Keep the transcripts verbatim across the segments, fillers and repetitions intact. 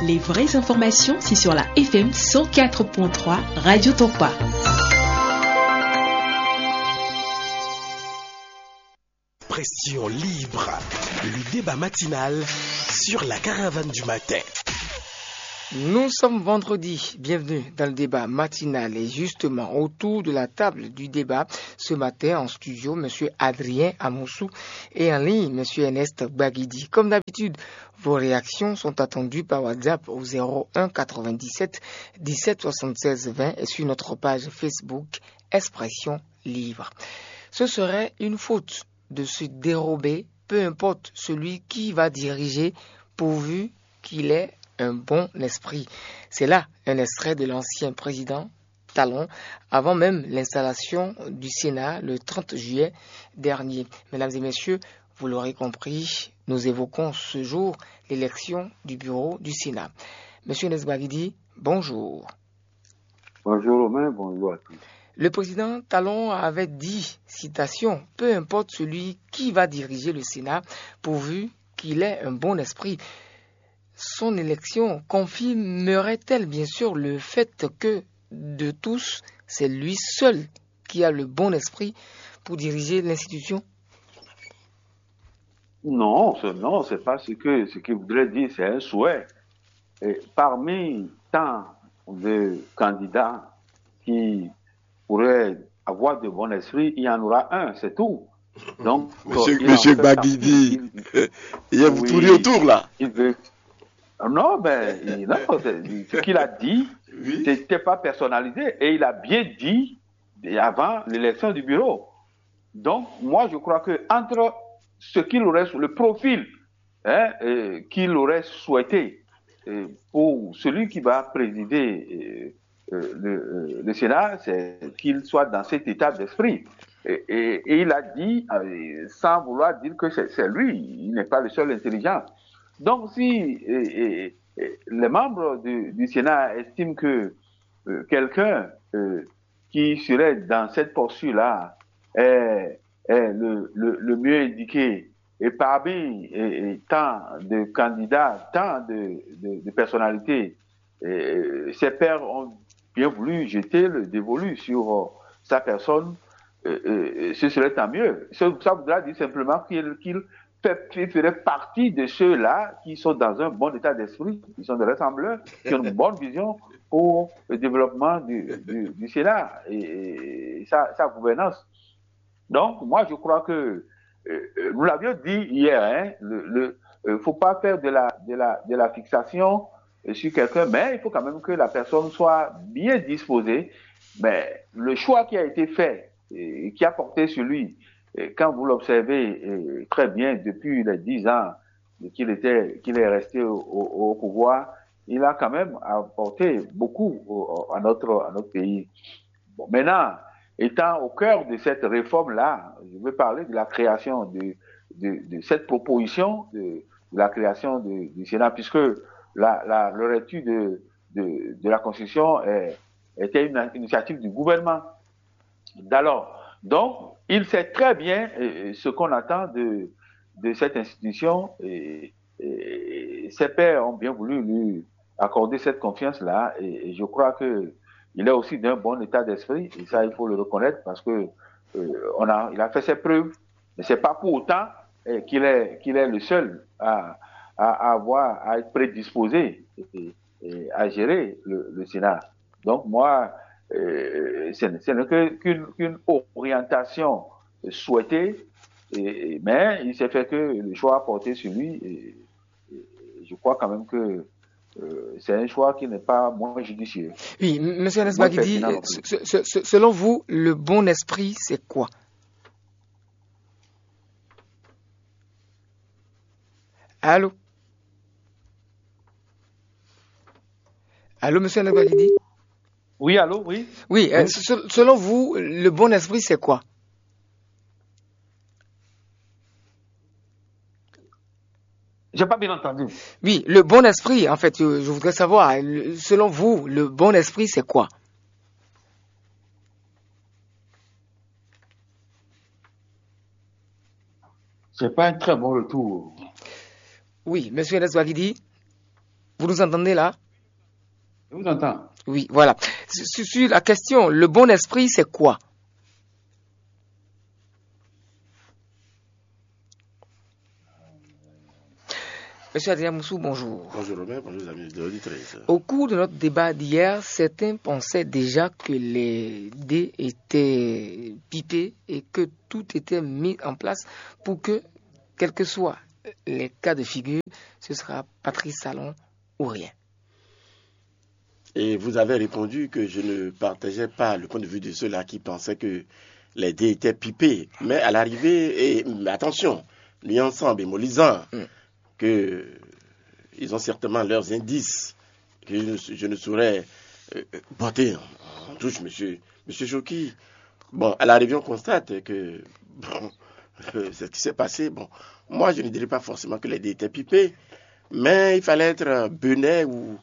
Les vraies informations, c'est sur la F M cent quatre point trois Radio Topa. Pression libre, le débat matinal sur la caravane du matin. Nous sommes vendredi, bienvenue dans le débat matinal et justement autour de la table du débat ce matin en studio, M. Adrien Amoussou et en ligne, M. Ernest Baguidi. Comme d'habitude, vos réactions sont attendues par WhatsApp au zéro un quatre-vingt-dix-sept dix-sept soixante-seize vingt et sur notre page Facebook Expression Libre. Ce serait une faute de se dérober, peu importe celui qui va diriger, pourvu qu'il ait un bon esprit. C'est là un extrait de l'ancien président Talon, avant même l'installation du Sénat le trente juillet dernier. Mesdames et messieurs, vous l'aurez compris, nous évoquons ce jour l'élection du bureau du Sénat. Monsieur Nesbagidi, bonjour. Bonjour Romain, bonjour à tous. Le président Talon avait dit, citation, « Peu importe celui qui va diriger le Sénat, pourvu qu'il ait un bon esprit ». Son élection confirmerait-elle bien sûr le fait que, de tous, c'est lui seul qui a le bon esprit pour diriger l'institution? Non, ce, non, c'est pas ce que ce qu'il voudrait dire, c'est un souhait. Et parmi tant de candidats qui pourraient avoir de bon esprit, il y en aura un, c'est tout. Donc, Monsieur, monsieur Baguidi, il, il y a vous oui, tournez autour là. Il veut. Non, ben, non, ce qu'il a dit, oui. C'était pas personnalisé et il a bien dit avant l'élection du bureau. Donc, moi, je crois que entre ce qu'il aurait, le profil hein, euh, qu'il aurait souhaité euh, pour celui qui va présider euh, le, le Sénat, c'est qu'il soit dans cet état d'esprit. Et, et, et il a dit, euh, sans vouloir dire que c'est, c'est lui, il n'est pas le seul intelligent. Donc, si et, et, et, les membres du, du Sénat estiment que euh, quelqu'un euh, qui serait dans cette posture-là est, est le, le, le mieux indiqué, et parmi et, et, tant de candidats, tant de, de, de personnalités, et, ces pairs ont bien voulu jeter le dévolu sur euh, sa personne, euh, euh, ce serait tant mieux. Ça, ça voudra dire simplement qu'il, qu'il il ferait partie de ceux-là qui sont dans un bon état d'esprit, qui sont des rassembleurs, qui ont une bonne vision pour le développement du, du, du Sénat et, et sa, sa gouvernance. Donc, moi, je crois que euh, nous l'avions dit hier, hein, le, le euh, faut pas faire de la de la de la fixation sur quelqu'un, mais il faut quand même que la personne soit bien disposée. Mais le choix qui a été fait et qui a porté sur lui, et quand vous l'observez et très bien depuis les dix ans qu'il était, qu'il est resté au, au, au pouvoir, il a quand même apporté beaucoup au, à notre, à notre pays. Bon, maintenant, étant au cœur de cette réforme-là, je veux parler de la création de, de, de cette proposition de, de la création de, du Sénat, puisque la, la, le rétu de, de, de la Constitution est, était une initiative du gouvernement. d'alors. Donc, il sait très bien euh, ce qu'on attend de, de cette institution et, et ses pairs ont bien voulu lui accorder cette confiance-là et, et je crois que il est aussi d'un bon état d'esprit et ça, il faut le reconnaître parce que euh, on a, il a fait ses preuves, mais c'est pas pour autant euh, qu'il est, qu'il est le seul à, à avoir, à être prédisposé et, et à gérer le, le Sénat. Donc, moi, Euh, ce n'est qu'une, qu'une orientation souhaitée, et, mais il s'est fait que le choix a porté sur lui, et, et je crois quand même que euh, c'est un choix qui n'est pas moins judicieux. Oui, M. Nesbagidi, selon vous, le bon esprit, c'est quoi? Allô? Allô, M. Nesbagidi? Oui, allô, oui. Oui, euh, selon vous, le bon esprit, c'est quoi? J'ai pas bien entendu. Oui, le bon esprit, en fait, je voudrais savoir, selon vous, le bon esprit, c'est quoi? C'est pas un très bon retour. Oui, monsieur Nesbagidi. Vous nous entendez là? Je vous entends. Oui, voilà. Sur, sur la question, le bon esprit, c'est quoi? Monsieur Adrien Moussou, bonjour. Bonjour Romain, bonjour amis de l'auditrice. Au cours de notre débat d'hier, certains pensaient déjà que les dés étaient pipés et que tout était mis en place pour que, quels que soient les cas de figure, ce sera Patrice Talon ou rien. Et vous avez répondu que je ne partageais pas le point de vue de ceux-là qui pensaient que les dés étaient pipés. Mais à l'arrivée, et mais attention, nuançant, bémolisant, mm. que ils ont certainement leurs indices que je ne, je ne saurais euh, porter en, en touche, monsieur, monsieur Choki. Bon, à l'arrivée, on constate que bon, euh, ce qui s'est passé, bon, moi je ne dirais pas forcément que les dés étaient pipés, mais il fallait être benet ou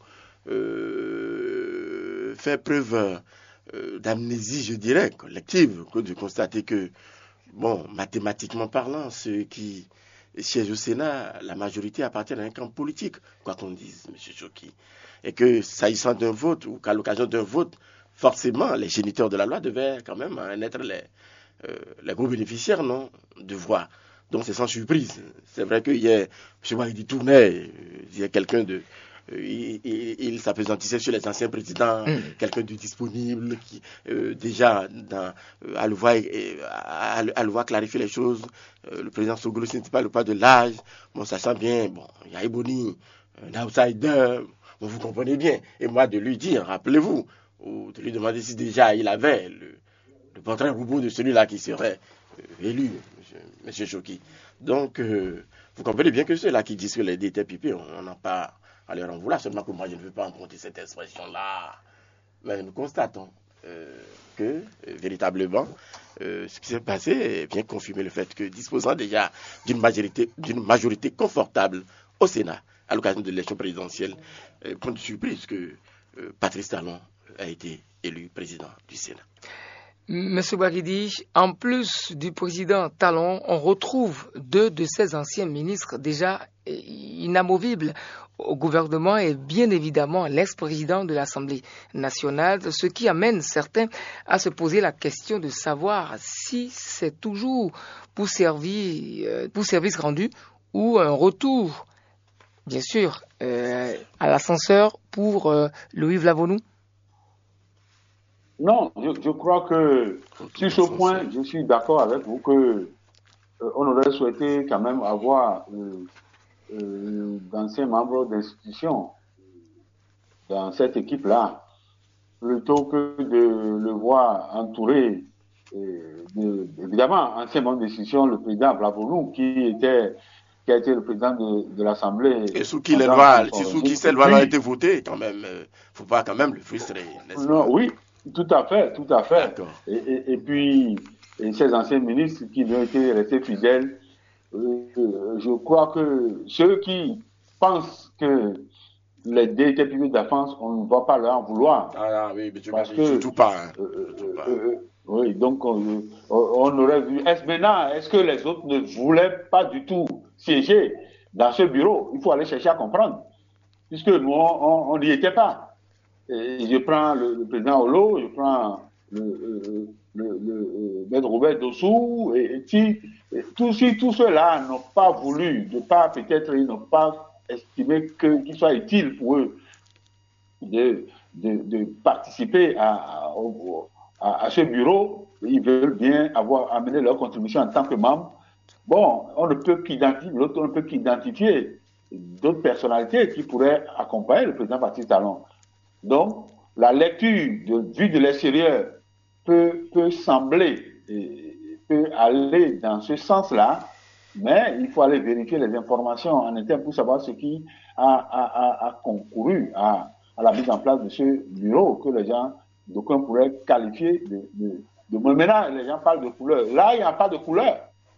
euh, faire preuve euh, d'amnésie, je dirais, collective, que de constater que, bon, mathématiquement parlant, ceux qui siègent au Sénat, la majorité appartient à un camp politique, quoi qu'on dise, M. Choki. Et que, s'agissant d'un vote, ou qu'à l'occasion d'un vote, forcément, les géniteurs de la loi devaient quand même en être les, euh, les gros bénéficiaires, non, de voix. Donc, c'est sans surprise. C'est vrai qu'il y a, je vois, il tournait, il y a quelqu'un de... Il, il, il s'appesantissait sur les anciens présidents, mmh. quelqu'un de disponible, qui euh, déjà dans, euh, à, le voir, euh, à, à le voir clarifier les choses. Euh, le président Sogolo, ce n'était pas le pas de l'âge. Bon, sachant bien, bon, il y a Ebony, un outsider, bon, vous comprenez bien. Et moi, de lui dire, rappelez-vous, ou de lui demander si déjà il avait le, le portrait robot de celui-là qui serait euh, élu, M. Choki. Donc, euh, vous comprenez bien que ceux-là qui disent que les dés étaient pipés, on n'a pas à leur en vouloir, seulement que moi je ne veux pas emprunter cette expression-là. Mais nous constatons euh, que, euh, véritablement, euh, ce qui s'est passé vient confirmer le fait que, disposant déjà d'une majorité, d'une majorité confortable au Sénat, à l'occasion de l'élection présidentielle, euh, point de surprise que euh, Patrice Talon a été élu président du Sénat. Monsieur Baridi, en plus du président Talon, on retrouve deux de ses anciens ministres déjà inamovibles au gouvernement et bien évidemment l'ex-président de l'Assemblée nationale, ce qui amène certains à se poser la question de savoir si c'est toujours pour servir, pour service rendu ou un retour, bien sûr, euh, à l'ascenseur pour euh, Louis Vlavonou. Non, je, je crois que sur ce point, je suis d'accord avec vous que euh, on aurait souhaité quand même avoir euh, euh, d'anciens membres d'institutions dans cette équipe-là, plutôt que de le voir entouré, euh, de, évidemment, ancien membre d'institution, le président Vlavonou, qui était qui a été le président de, de l'Assemblée. Et sous qui les lois, sous qui cette loi a été votée, quand même, euh, faut pas quand même le frustrer, n'est-ce pas? Non, oui. Tout à fait, tout à fait. Et, et, et puis, et ces anciens ministres qui ont été restés fidèles, euh, je crois que ceux qui pensent que les dés étaient publics d'avance, on ne va pas leur en vouloir. Ah oui, mais tu parce que, que, surtout pas. Hein. Euh, surtout pas. Euh, oui, donc on, on aurait vu. Est-ce maintenant, est-ce que les autres ne voulaient pas du tout siéger dans ce bureau? Il faut aller chercher à comprendre, puisque nous, on n'y était pas. Et je prends le, le président Olo, je prends le, le, le, le maître Robert Dossou, et, et, et, et tous, si, tous ceux-là n'ont pas voulu, de pas peut-être, ils n'ont pas estimé que, qu'il soit utile pour eux de, de, de participer à, à, à, à ce bureau. Ils veulent bien avoir amené leur contribution en tant que membre. Bon, on ne peut qu'identifier, l'autre, on ne peut qu'identifier d'autres personnalités qui pourraient accompagner le président Patrice Talon. Donc, la lecture de vue de l'extérieur peut, peut sembler, peut aller dans ce sens-là, mais il faut aller vérifier les informations en interne pour savoir ce qui a, a, a, a concouru à, à la mise en place de ce bureau que les gens, d'aucuns pourraient qualifier de, de, de... Maintenant, les gens parlent de couleur. Là, il n'y a pas de couleur.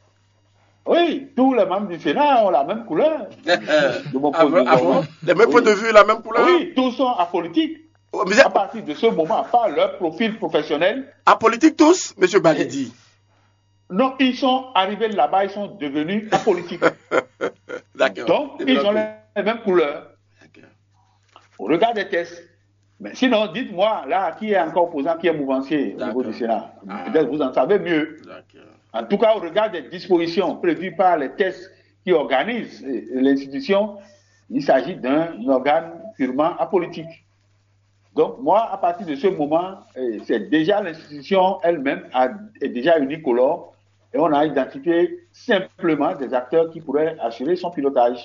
Oui, tous les membres du Sénat ont la même couleur. De mon point de vue. Ah bon? Les mêmes points de vue, la même couleur? Oui, tous sont apolitiques. Oh, mais à partir de ce moment, pas leur profil professionnel. Apolitiques tous, M. Balidi? Non, ils sont arrivés là-bas, ils sont devenus apolitiques. D'accord. Donc, ils ont les mêmes couleurs. au regard des tests. Mais sinon, dites-moi, là, qui est encore opposant, qui est mouvancier au niveau du Sénat? Ah. Peut-être vous en savez mieux. En tout cas, au regard des dispositions prévues par les tests qui organisent l'institution, il s'agit d'un organe purement apolitique. Donc, moi, à partir de ce moment, c'est déjà l'institution elle-même est déjà unicolore et on a identifié simplement des acteurs qui pourraient assurer son pilotage.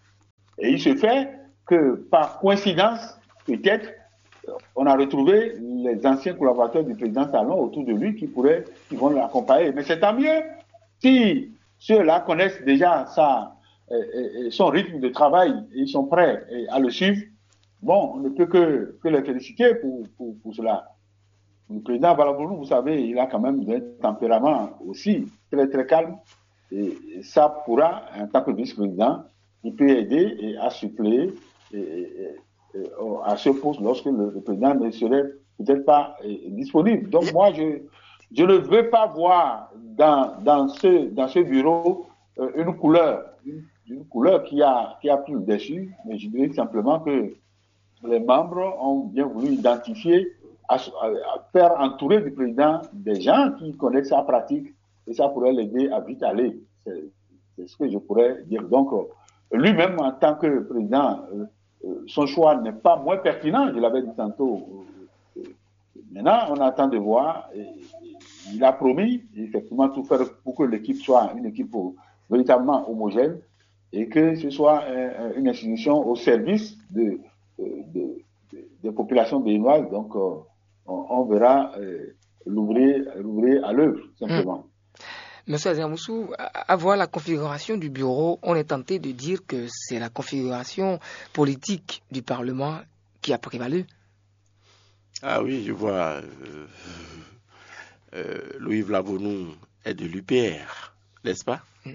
Et il se fait que, par coïncidence, peut-être, on a retrouvé les anciens collaborateurs du président Talon autour de lui qui pourraient, qui vont l'accompagner. Mais c'est tant mieux si ceux-là connaissent déjà sa, euh, son rythme de travail et ils sont prêts à le suivre. Bon, on ne peut que, que les féliciter pour, pour, pour cela. Le président Balaboulou, vous savez, il a quand même un tempérament aussi très très calme. Et ça pourra, en tant que vice-président, il peut aider et à suppléer et, et, et, à ce poste lorsque le, le président ne serait peut-être pas et, disponible. Donc moi, je, je ne veux pas voir dans, dans, ce, dans ce bureau euh, une couleur, une, une couleur qui a, qui a pris le dessus, mais je dirais simplement que les membres ont bien voulu identifier, à, à, à faire entourer du président des gens qui connaissent sa pratique et ça pourrait l'aider à vite aller. C'est, c'est ce que je pourrais dire. Donc, euh, lui-même, en tant que président, euh, euh, son choix n'est pas moins pertinent, je l'avais dit tantôt. Euh, maintenant, on attend de voir. Et, il a promis, effectivement, tout faire pour que l'équipe soit une équipe véritablement homogène et que ce soit euh, une institution au service de De, de, des populations béninoises, donc euh, on, on verra euh, l'ouvrier, l'ouvrier à l'œuvre, simplement. Mmh. Monsieur Adriamoussou, à voir la configuration du bureau, on est tenté de dire que c'est la configuration politique du Parlement qui a prévalu. Ah oui, je vois. Euh, euh, Louis Vlabonou est de l'U P R, n'est-ce pas? mmh.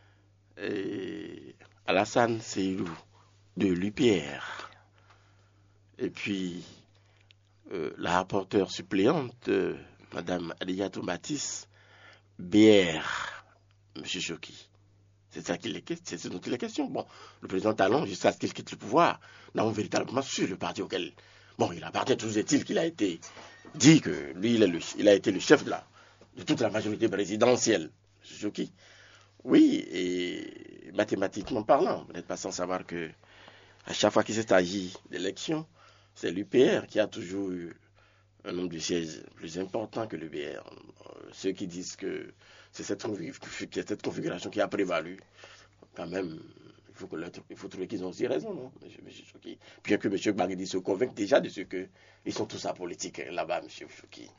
Et Alassane Seydou de l'U P R. Et puis, euh, la rapporteure suppléante, euh, Mme Adiatou Matisse, B R, M. Choki. C'est ça qu'il est, c'est ce dont il est question. Bon, le président Talon, jusqu'à ce qu'il quitte le pouvoir, n'a véritablement su le parti auquel. Bon, il appartient, toujours est-il qu'il a été dit que lui, il, est le, il a été le chef de, la, de toute la majorité présidentielle, M. Choki. Oui, et mathématiquement parlant, vous n'êtes pas sans savoir que à chaque fois qu'il s'est agi d'élections, c'est l'U P R qui a toujours eu un nombre de sièges plus important que l'U P R. Ceux qui disent que c'est cette, cette configuration qui a prévalu, quand même, il faut, que il faut trouver qu'ils ont aussi raison, non? Bien que M. Baguedi se convainque déjà de ce qu'ils sont tous apolitiques là-bas, M. Choki.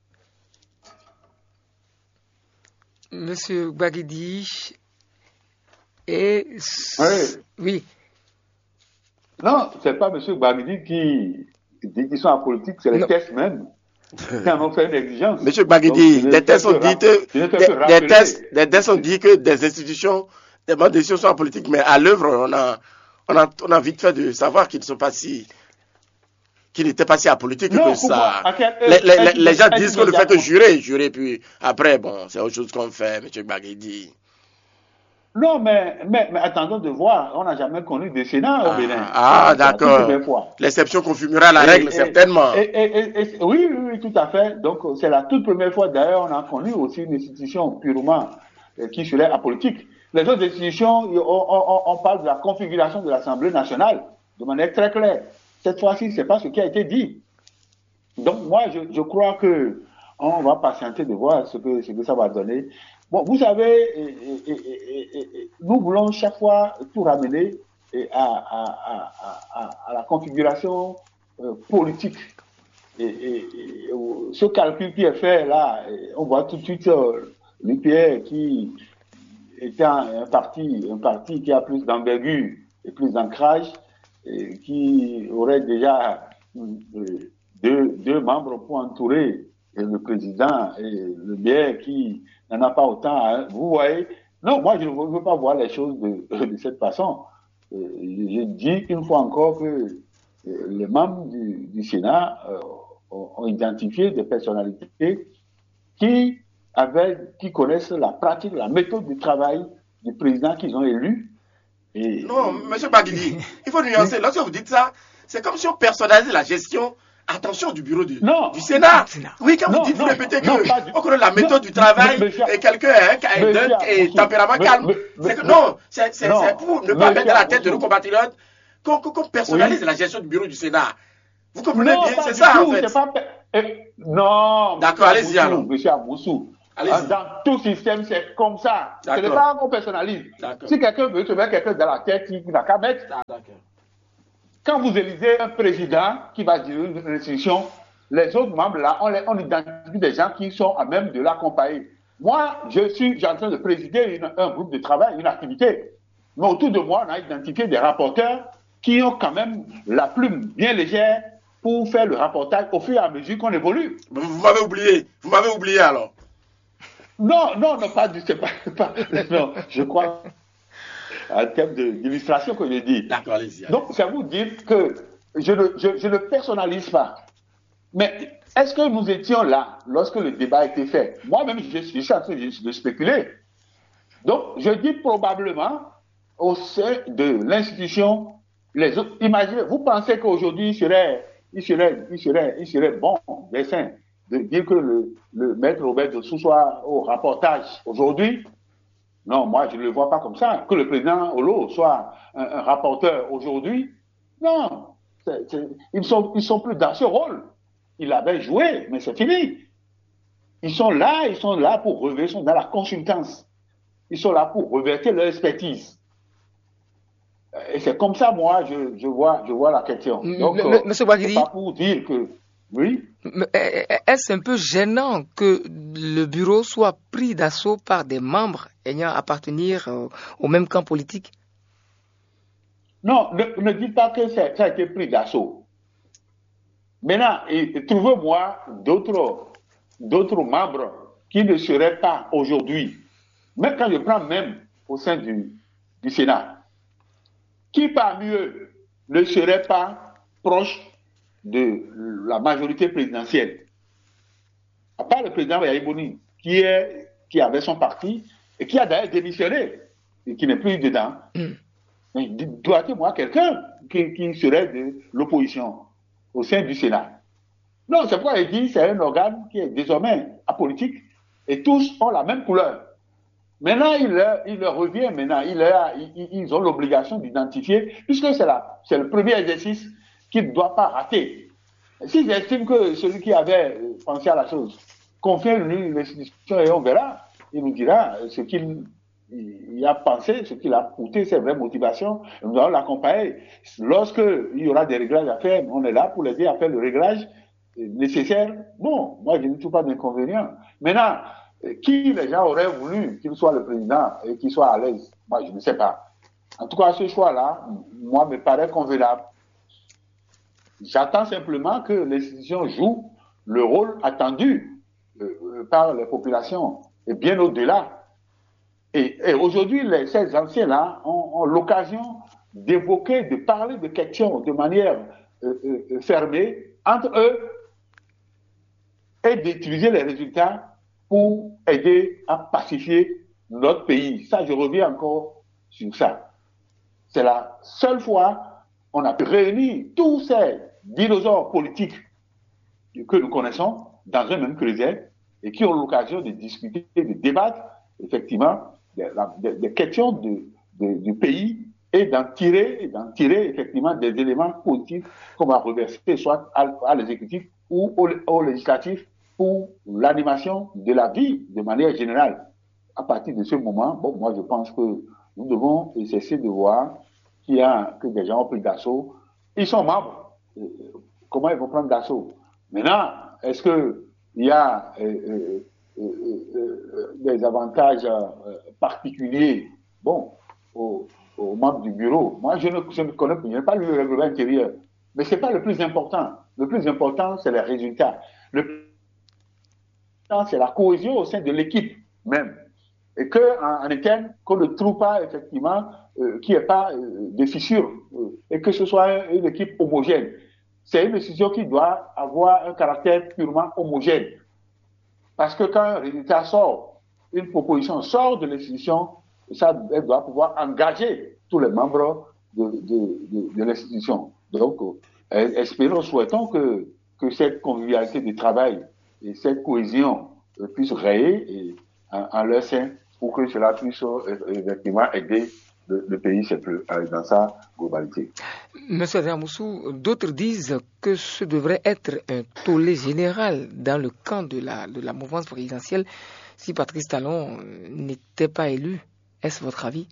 M. Baguedi et... Oui. Oui. Non, c'est pas M. Baguedi qui dit qu'ils sont apolitiques, c'est les non. tests même qui en ont fait une exigence. M. Baguedi, des tests ont dit que des, des tests, des tests ont dit que des institutions, des bandes décisions sont apolitiques, mais à l'œuvre, on a, on a, on a vite fait de savoir qu'ils ne sont pas si, qu'ils n'étaient pas si apolitiques non, que ça. Quel, les, les, les, les gens disent qu'on ne fait que jurer, jurer, puis après, bon, c'est autre chose qu'on fait, M. Baguedi. Non, mais, mais, mais attendons de voir. On n'a jamais connu de Sénat ah, au Bénin. Ah, d'accord. L'exception confirmera la et, règle, et, certainement. Et, et, et, oui, oui, oui, tout à fait. Donc, c'est la toute première fois, d'ailleurs, on a connu aussi une institution purement euh, qui serait apolitique. Les autres institutions, on, on, on parle de la configuration de l'Assemblée nationale de manière très claire. Cette fois-ci, c'est pas ce qui a été dit. Donc, moi, je, je crois que on va patienter de voir ce que, ce que ça va donner. Bon, vous savez, et, et, et, et, nous voulons chaque fois tout ramener à, à, à, à, à la configuration euh, politique. Et, et, et ce calcul qui est fait là, on voit tout de suite euh, l'U P R qui étant un parti, un parti qui a plus d'envergure et plus d'ancrage, et qui aurait déjà euh, deux, deux membres pour entourer le président et le B R qui n'en a pas autant. Hein. Vous voyez, non, moi je ne veux pas voir les choses de, de cette façon. Euh, je dis une fois encore que euh, les membres du, du Sénat euh, ont, ont identifié des personnalités qui avaient, qui connaissent la pratique, la méthode du travail du président qu'ils ont élu. Et, non, M. Baguedi, il faut nuancer. Lorsque vous dites ça, c'est comme si on personnalisait la gestion. Attention du bureau du, non, du Sénat. Sénat. Oui, quand non, vous dites, non, vous répétez non, que du... on connaît la méthode non, du travail mais, mais, et quelqu'un hein, qui a un tempérament calme. C'est que non, c'est pour ne pas mettre dans la tête de nos compatriotes qu'on qu qu personnalise oui. la gestion du bureau du Sénat. Vous comprenez non, bien, c'est ça tout, en fait. Pas... Eh, non, d'accord, allez-y alors. Monsieur Amoussou, dans tout système, c'est comme ça. Ce n'est pas qu'on personnalise. Si quelqu'un veut se mettre quelqu'un dans la tête, il n'a qu'à mettre. Quand vous élisez un président qui va diriger une institution, les autres membres là, on, les, on identifie des gens qui sont à même de l'accompagner. Moi, je suis, j'ai en train de présider une, un groupe de travail, une activité. Mais autour de moi, on a identifié des rapporteurs qui ont quand même la plume bien légère pour faire le rapportage au fur et à mesure qu'on évolue. Vous m'avez oublié. Vous m'avez oublié alors. Non, non, non, pas du tout. Pas, non, je crois. En termes d'illustration que j'ai dit. D'accord, allez-y. Allez Donc, ça vous dit que je ne, je, je ne personnalise pas. Mais est-ce que nous étions là lorsque le débat a été fait? Moi-même, je, je suis en train de, de spéculer. Donc, je dis probablement au sein de l'institution, les autres. Imaginez, vous pensez qu'aujourd'hui, il serait, il serait, il serait, il serait bon, dessin, de dire que le, le maître Robert Dossou soit au rapportage aujourd'hui? Non, moi, je ne le vois pas comme ça. Que le président Olo soit un, un rapporteur aujourd'hui, non. C'est, c'est, ils sont, ils sont plus dans ce rôle. Ils l'avaient joué, mais c'est fini. Ils sont là, ils sont là pour revertir, ils sont dans la consultance. Ils sont là pour revertir leur expertise. Et c'est comme ça, moi, je, je vois, je vois la question. Donc, M- Monsieur Ouattara, pas pour dire que, oui. Est-ce un peu gênant que le bureau soit pris d'assaut par des membres ayant appartenir au même camp politique? Non, ne, ne dites pas que ça, ça a été pris d'assaut. Maintenant, trouvez-moi d'autres, d'autres membres qui ne seraient pas aujourd'hui, même quand je prends même au sein du, du Sénat, qui parmi eux ne serait pas proche de la majorité présidentielle. À part le président Yaïbouni, qui, est, qui avait son parti et qui a d'ailleurs démissionné et qui n'est plus dedans. Mm. Doit-il-moi quelqu'un qui, qui serait de l'opposition au sein du Sénat? Non, c'est pourquoi il dit que c'est un organe qui est désormais apolitique et tous ont la même couleur. Maintenant, il leur, il leur revient, maintenant, il leur, ils, ils ont l'obligation d'identifier, puisque c'est, la, c'est le premier exercice qu'il ne doit pas rater. S'ils estiment que celui qui avait pensé à la chose, confie-lui l'institution et on verra, il nous dira ce qu'il il a pensé, ce qu'il a coûté, ses vraies motivations, nous allons l'accompagner. Lorsqu'il y aura des réglages à faire, on est là pour l'aider à faire le réglage nécessaire. Bon, moi je ne trouve pas d'inconvénient. Maintenant, qui les gens auraient voulu qu'il soit le président et qu'il soit à l'aise? Moi je ne sais pas. En tout cas, ce choix-là, moi, me paraît convenable. J'attends simplement que l'institution joue le rôle attendu euh, par les populations et bien au-delà. Et, et aujourd'hui, les, ces anciens-là ont, ont l'occasion d'évoquer, de parler de questions de manière euh, euh, fermée entre eux et d'utiliser les résultats pour aider à pacifier notre pays. Ça, je reviens encore sur ça. C'est la seule fois qu'on a pu réunir tous ces dinosaures politiques que nous connaissons dans un même creuset et qui ont l'occasion de discuter, de débattre effectivement des, des, des questions de, de, du pays et d'en tirer, et d'en tirer effectivement des éléments positifs qu'on va reverser soit à, à l'exécutif ou au, au législatif pour l'animation de la vie de manière générale. À partir de ce moment, bon, moi je pense que nous devons cesser de voir qu'il y a que des gens ont pris d'assaut. Ils sont membres. Comment ils vont prendre d'assaut? Maintenant, est-ce que il y a euh, euh, euh, euh, des avantages euh, particuliers, bon, aux, aux membres du bureau? Moi, je ne, je ne connais je n'ai pas lu le règlement intérieur, mais c'est pas le plus important. Le plus important, c'est les résultats. Le plus important, c'est la cohésion au sein de l'équipe même, et que en, en interne, qu'on ne trouve pas effectivement euh, qu'il n'y ait pas euh, de fissures euh, et que ce soit une équipe homogène. C'est une décision qui doit avoir un caractère purement homogène. Parce que quand un résultat sort, une proposition sort de l'institution, ça, elle doit pouvoir engager tous les membres de, de, de, de l'institution. Donc, espérons, souhaitons que, que cette convivialité de travail et cette cohésion euh, puissent rayer et, en, en leur sein pour que cela puisse euh, effectivement aider le, le pays dans sa globalité. Monsieur Adriamoussou, d'autres disent que ce devrait être un tollé général dans le camp de la, de la mouvance présidentielle si Patrice Talon n'était pas élu. Est-ce votre avis?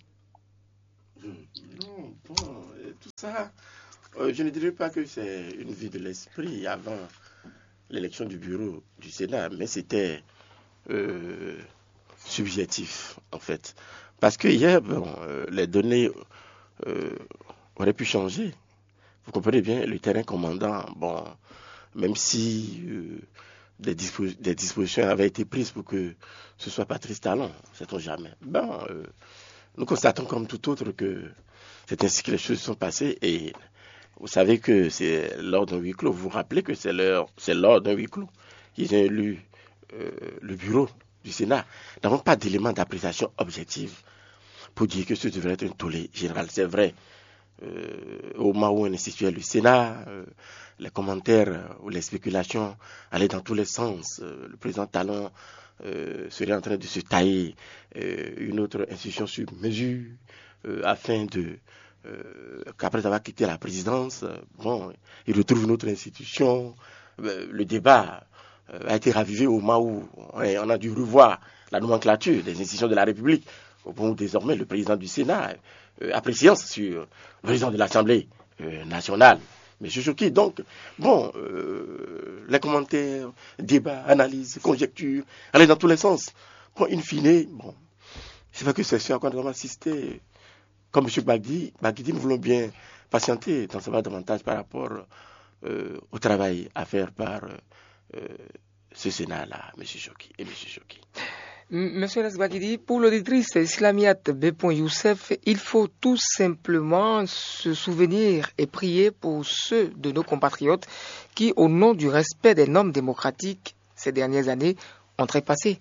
Non, bon, tout ça, euh, je ne dirais pas que c'est une vue de l'esprit avant l'élection du bureau du Sénat, mais c'était euh, subjectif en fait. Parce que hier, bon, euh, les données euh, auraient pu changer. Vous comprenez bien, le terrain commandant, bon, même si euh, des, dispo- des dispositions avaient été prises pour que ce soit Patrice Talon, sait-on jamais. Bon, euh, nous constatons comme tout autre que c'est ainsi que les choses sont passées et vous savez que c'est lors d'un huis clos. Vous vous rappelez que c'est, leur, c'est lors d'un huis clos qu'ils ont élu euh, le bureau du Sénat. Nous n'avons pas d'éléments d'appréciation objective pour dire que ce devrait être un tollé général. C'est vrai, euh, au moment où on instituait le Sénat, euh, les commentaires euh, ou les spéculations allaient dans tous les sens. Euh, le président Talon euh, serait en train de se tailler euh, une autre institution sur mesure euh, afin de euh, qu'après avoir quitté la présidence, euh, bon, il retrouve une autre institution. Euh, le débat euh, a été ravivé au moment où on a, on a dû revoir la nomenclature des institutions de la République. Au point où désormais le président du Sénat euh, a préséance sur le président de l'Assemblée euh, nationale, M. Chokhi. Donc, bon, euh, les commentaires, débats, analyses, conjectures, allaient dans tous les sens. Bon, in fine, bon, c'est vrai que c'est ce à quoi nous avons assisté. Comme M. Bagdi, Bagdi, nous voulons bien patienter, d'en savoir davantage par rapport euh, au travail à faire par euh, ce Sénat-là, M. Chokhi et M. Chokhi. Monsieur Rasbagidi, pour l'auditrice Islamiat B. Youssef, il faut tout simplement se souvenir et prier pour ceux de nos compatriotes qui, au nom du respect des normes démocratiques ces dernières années, ont trépassé.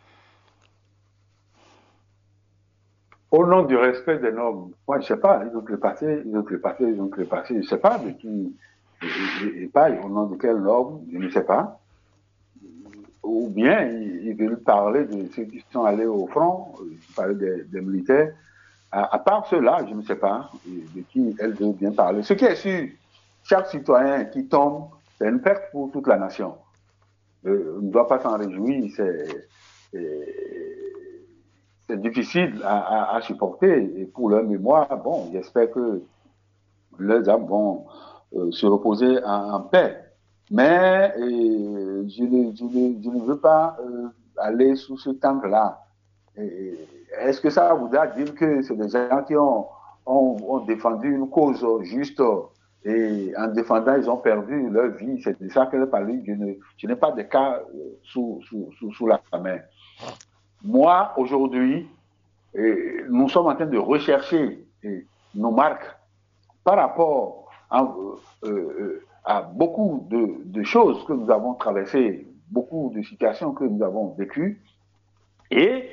Au nom du respect des normes, moi je ne sais pas, ils ont trépassé, ils ont trépassé, ils ont trépassé, je ne sais pas de qui ils parlent, au nom de quelle norme, je ne sais pas. Ou bien ils veulent parler de ceux qui sont allés au front, ils parlent des, des militaires. À, à part ceux-là, je ne sais pas de qui elles veulent bien parler. Ce qui est sûr, chaque citoyen qui tombe, c'est une perte pour toute la nation. Euh, on ne doit pas s'en réjouir, c'est, c'est, c'est difficile à, à, à supporter. Et pour leur mémoire, bon, j'espère que leurs âmes vont euh, se reposer en, en paix. Mais euh, je, ne, je, ne, je ne veux pas euh, aller sous ce tank-là. Et, est-ce que ça voudra dire que c'est des gens qui ont, ont, ont défendu une cause juste et en défendant, ils ont perdu leur vie? C'est de ça qu'elle parle. Je, ne, je n'ai pas de cas sous, sous, sous, sous la main. Moi, aujourd'hui, euh, nous sommes en train de rechercher euh, nos marques par rapport à, euh, euh, à beaucoup de, de choses que nous avons traversées, beaucoup de situations que nous avons vécues. Et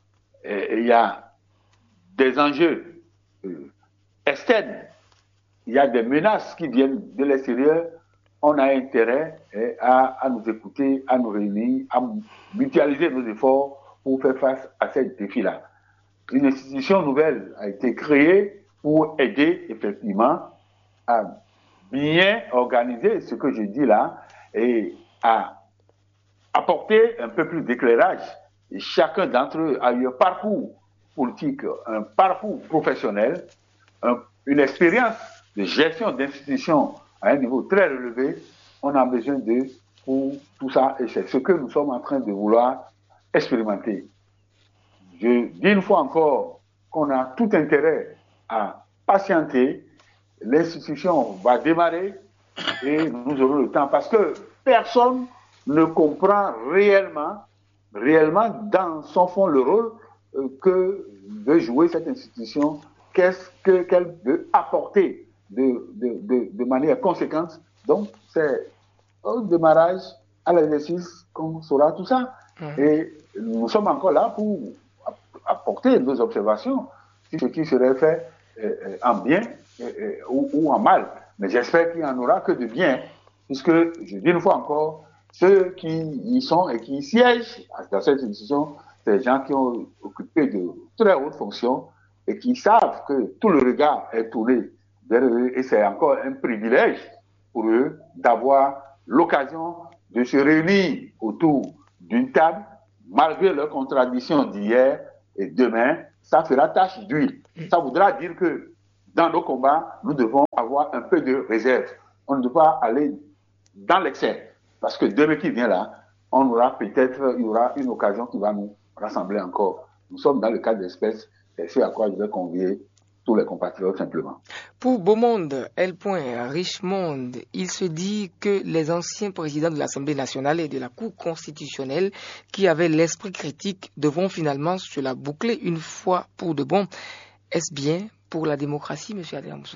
il y a des enjeux euh, externes, il y a des menaces qui viennent de l'extérieur. On a intérêt eh, à, à nous écouter, à nous réunir, à mutualiser nos efforts pour faire face à ces défis-là. Une institution nouvelle a été créée pour aider effectivement à bien organiser ce que je dis là et à apporter un peu plus d'éclairage. Et chacun d'entre eux a eu un parcours politique, un parcours professionnel, un, une expérience de gestion d'institutions à un niveau très relevé. On a besoin d'eux pour tout ça et c'est ce que nous sommes en train de vouloir expérimenter. Je dis une fois encore qu'on a tout intérêt à patienter. L'institution va démarrer et nous aurons le temps parce que personne ne comprend réellement, réellement dans son fond le rôle euh, que veut jouer cette institution, qu'est-ce que, qu'elle veut apporter de, de, de, de manière conséquente. Donc, c'est au démarrage, à l'exercice, qu'on saura tout ça. Mmh. Et nous sommes encore là pour apporter nos observations sur ce qui serait fait euh, en bien euh, ou, ou en mal Mais j'espère qu'il n'y en aura que de bien, puisque, je dis une fois encore, ceux qui y sont et qui y siègent dans cette institution, c'est des gens qui ont occupé de très hautes fonctions et qui savent que tout le regard est tourné vers eux et c'est encore un privilège pour eux d'avoir l'occasion de se réunir autour d'une table, malgré leurs contradictions d'hier et demain, ça fera tache d'huile. Ça voudra dire que dans nos combats, nous devons avoir un peu de réserve. On ne doit pas aller dans l'excès. Parce que demain qui vient là, on aura peut-être, il y aura une occasion qui va nous rassembler encore. Nous sommes dans le cas d'espèce, c'est ce à quoi je vais convier tous les compatriotes simplement. Pour Beaumonde, L. Richmond, il se dit que les anciens présidents de l'Assemblée nationale et de la Cour constitutionnelle qui avaient l'esprit critique devront finalement se la boucler une fois pour de bon. Est-ce bien pour la démocratie, M. Adrien Amoussou?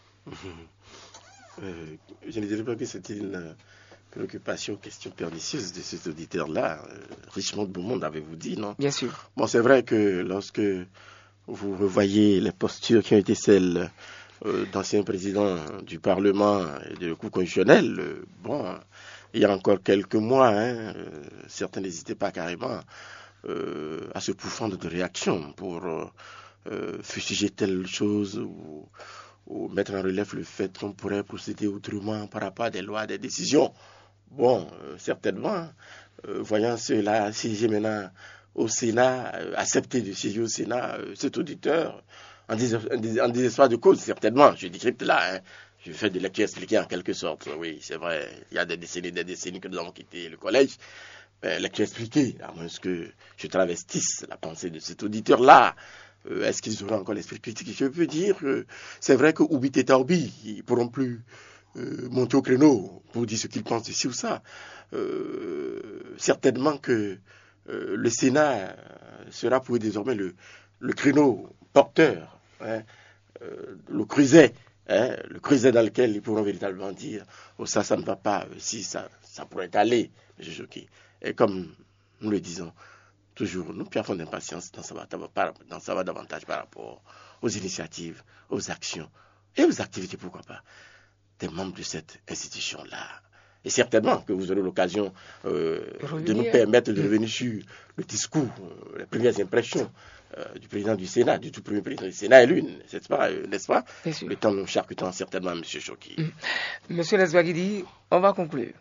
euh, Je ne dirais pas que c'était une préoccupation, question pernicieuse de cet auditeur-là. Euh, Richmond Beaumonde, avez-vous dit, non? Bien sûr. Bon, c'est vrai que lorsque vous revoyez les postures qui ont été celles euh, d'anciens présidents du Parlement et de la Cour constitutionnelle, euh, bon, il y a encore quelques mois, hein, euh, certains n'hésitaient pas carrément euh, à se pourfendre de réactions pour euh, euh, fustiger telle chose ou, ou mettre en relief le fait qu'on pourrait procéder autrement par rapport à des lois, des décisions. Bon, euh, certainement, euh, voyant cela siéger maintenant au Sénat, euh, accepter de siéger au Sénat, euh, cet auditeur, en, dés en désespoir de cause, certainement, je décrypte là, hein, je fais de lecture expliquée en quelque sorte, oui, c'est vrai, il y a des décennies, des décennies que nous avons quitté le collège, mais lecture expliquée, à moins que je travestisse la pensée de cet auditeur-là, euh, est-ce qu'ils auront encore l'esprit critique? Je peux dire que c'est vrai que Oubit et Taoubi, ils ne pourront plus euh, monter au créneau pour dire ce qu'ils pensent de ci ou ça. Euh, certainement que Euh, le Sénat sera pour eux désormais le, le créneau porteur, hein, euh, le creuset, hein, le creuset dans lequel ils pourront véritablement dire oh ça, ça ne va pas, si ça, ça pourrait aller, M. Choki. Et comme nous le disons toujours, nous piaffons d'impatience dans ça va, dans ça va davantage par rapport aux initiatives, aux actions et aux activités, pourquoi pas, des membres de cette institution-là. Et certainement que vous aurez l'occasion euh, de nous permettre de revenir sur le discours, euh, les premières impressions euh, du président du Sénat, du tout premier président du Sénat élu, n'est-ce pas, euh, n'est-ce pas? Le temps nous charcutant certainement, M. Choki. Mmh. Monsieur Lesbaguidi, on va conclure.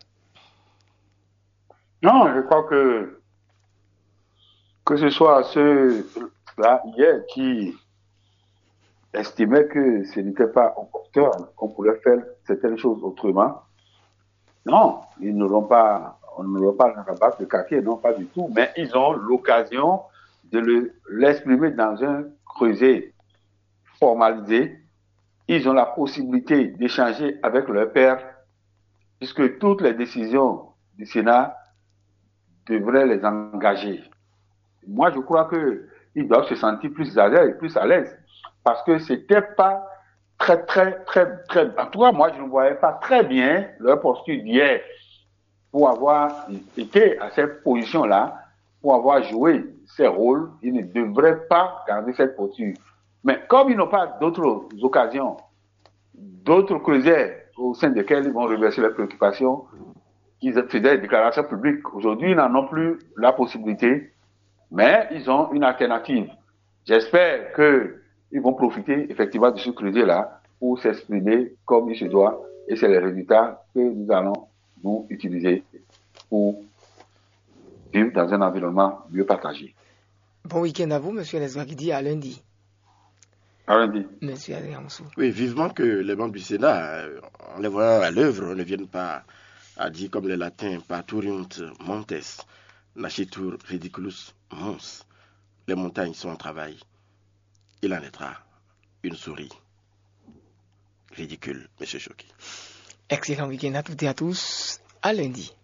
Non, je crois que que ce soit ceux-là hier qui estimaient que ce n'était pas opportun, qu'on pourrait faire certaines choses autrement. Non, ils n'auront pas, on n'aura pas le rabat de caquet, non, pas du tout, mais ils ont l'occasion de le, l'exprimer dans un creuset formalisé. Ils ont la possibilité d'échanger avec leur père, puisque toutes les décisions du Sénat devraient les engager. Moi, je crois que ils doivent se sentir plus à l'aise, plus à l'aise, parce que c'était pas très, très, très, très, en tout cas, moi, je ne voyais pas très bien leur posture d'hier pour avoir été à cette position-là, pour avoir joué ces rôles. Ils ne devraient pas garder cette posture. Mais comme ils n'ont pas d'autres occasions, d'autres creusets au sein desquels ils vont reverser leurs préoccupations, ils faisaient des déclarations publiques. Aujourd'hui, ils n'en ont plus la possibilité, mais ils ont une alternative. J'espère que ils vont profiter effectivement de ce creuset-là pour s'exprimer comme il se doit. Et c'est les résultats que nous allons nous utiliser pour vivre dans un environnement mieux partagé. Bon week-end à vous, M. Lesbaguidi, à lundi. À lundi. M. Adrien Amoussou. Oui, vivement que les membres du Sénat, en les voyant à l'œuvre, ne viennent pas à dire comme les latins, parturiunt montes, nascitur ridiculus mons. Les montagnes sont en travail. Il en naîtra une souris ridicule, M. Choki. Excellent week-end à toutes et à tous. À lundi.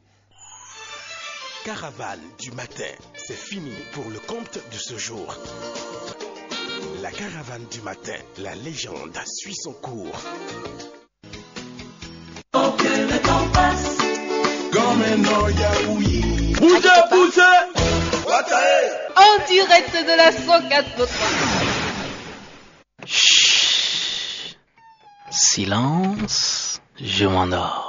Caravane du matin, c'est fini pour le compte de ce jour. La caravane du matin, la légende a suivi son cours. Oh, que le temps passe comme un oyaoui. Bougez, bougez. En direct de la cent quatre point trois. Chut. Silence. je m'endors.